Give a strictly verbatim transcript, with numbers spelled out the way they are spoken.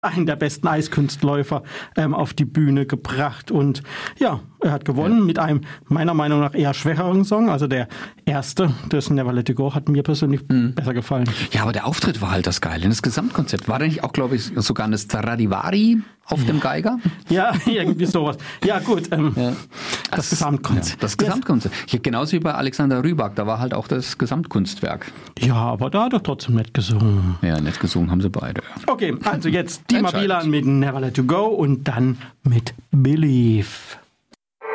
einen der besten Eiskunstläufer ähm, auf die Bühne gebracht. Und ja, er hat gewonnen ja. mit einem meiner Meinung nach eher schwächeren Song. Also der erste, das Never Let It Go, hat mir persönlich mhm. besser gefallen. Ja, aber der Auftritt war halt das Geile. Das Gesamtkonzept. War da nicht auch, glaube ich, sogar eine Stradivari auf ja. dem Geiger? Ja, irgendwie sowas. Ja, gut. Ähm, ja. Das, das Gesamtkonzept. Ja, das Gesamtkonzept. Ja, genauso wie bei Alexander Rybak. Da war halt auch das Gesamtkunstwerk. Ja, aber da hat er trotzdem nett gesungen. Ja, nett gesungen haben sie beide. Okay, also jetzt Dima Bilan mit Never Let You Go und dann mit Believe.